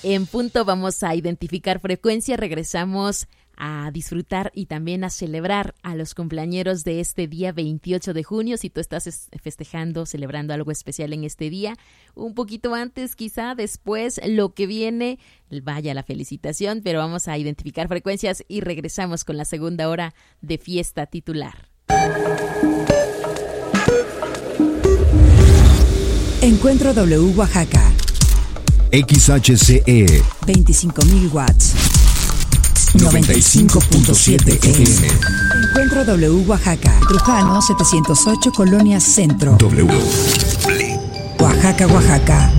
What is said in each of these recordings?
En punto vamos a identificar frecuencia, regresamos a disfrutar y también a celebrar a los cumpleañeros de este día 28 de junio. Si tú estás festejando, celebrando algo especial en este día, un poquito antes, quizá después, lo que viene, vaya la felicitación, pero vamos a identificar frecuencias y regresamos con la segunda hora de Fiesta Titular. Encuentro W Oaxaca. XHCE 25.000 watts. 95.7 FM. Encuentro W Oaxaca. Trujano 708, Colonia Centro. W. Oaxaca, Oaxaca.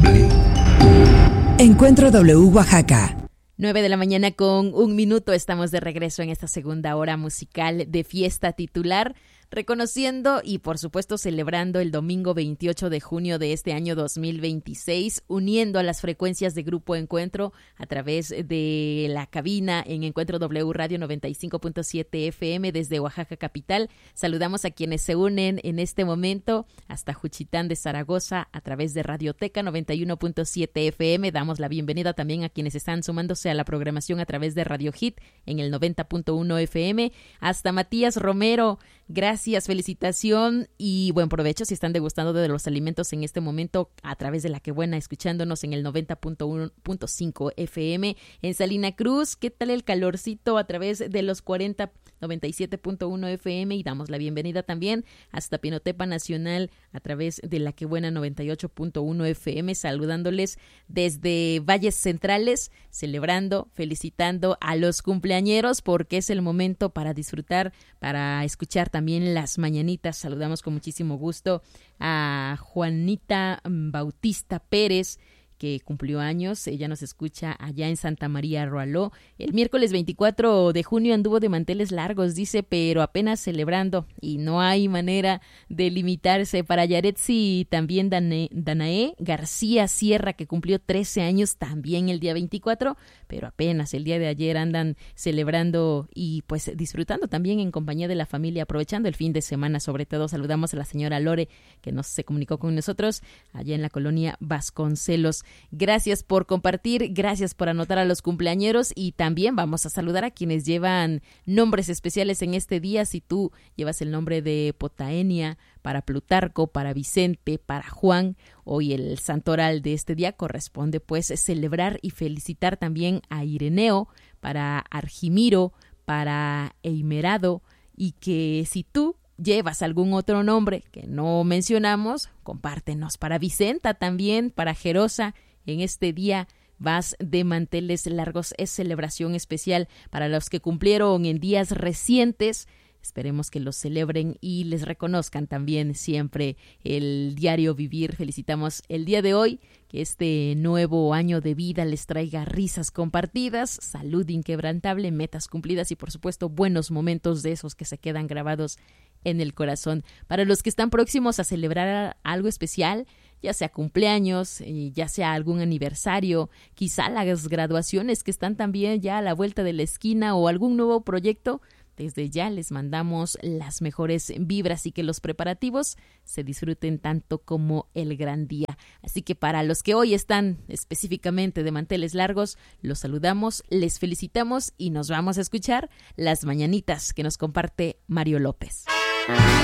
Encuentro W Oaxaca. 9 de la mañana con 1 minuto. Estamos de regreso en esta segunda hora musical de Fiesta Titular, reconociendo y por supuesto celebrando el domingo 28 de junio de este año 2026, uniendo a las frecuencias de Grupo Encuentro a través de la cabina en Encuentro W Radio 95.7 FM desde Oaxaca capital. Saludamos a quienes se unen en este momento hasta Juchitán de Zaragoza a través de Radioteca 91.7 FM. Damos la bienvenida también a quienes están sumándose a la programación a través de Radio Hit en el 90.1 FM. Hasta Matías Romero, gracias, felicitación y buen provecho si están degustando de los alimentos en este momento a través de La Que Buena, escuchándonos en el 90.1.5 FM. En Salina Cruz, ¿qué tal el calorcito a través de los 97.1 FM? Y damos la bienvenida también hasta Pinotepa Nacional a través de La Que Buena 98.1 FM, saludándoles desde Valles Centrales, celebrando, felicitando a los cumpleañeros porque es el momento para disfrutar, para escuchar también las mañanitas. Saludamos con muchísimo gusto a Juanita Bautista Pérez, que cumplió años. Ella nos escucha allá en Santa María Roaló. El miércoles 24 de junio anduvo de manteles largos, dice, pero apenas celebrando y no hay manera de limitarse. Para Yaretsi también Danae García Sierra, que cumplió 13 años también el día 24, pero apenas el día de ayer andan celebrando y pues disfrutando también en compañía de la familia, aprovechando el fin de semana. Sobre todo saludamos a la señora Lore, que se comunicó con nosotros allá en la colonia Vasconcelos. Gracias por compartir, gracias por anotar a los cumpleañeros y también vamos a saludar a quienes llevan nombres especiales en este día. Si tú llevas el nombre de Potaenia, para Plutarco, para Vicente, para Juan, hoy el santoral de este día corresponde pues celebrar y felicitar también a Ireneo, para Argimiro, para Eimerado, y que si tú llevas algún otro nombre que no mencionamos, compártenos. Para Vicenta también, para Jerosa, en este día vas de manteles largos, es celebración especial para los que cumplieron en días recientes. Esperemos que los celebren y les reconozcan también siempre el diario vivir. Felicitamos el día de hoy, que este nuevo año de vida les traiga risas compartidas, salud inquebrantable, metas cumplidas y por supuesto buenos momentos de esos que se quedan grabados en el corazón. Para los que están próximos a celebrar algo especial, ya sea cumpleaños, ya sea algún aniversario, quizá las graduaciones que están también ya a la vuelta de la esquina o algún nuevo proyecto, desde ya les mandamos las mejores vibras y que los preparativos se disfruten tanto como el gran día. Así que para los que hoy están específicamente de manteles largos, los saludamos, les felicitamos y nos vamos a escuchar las mañanitas que nos comparte Mario López.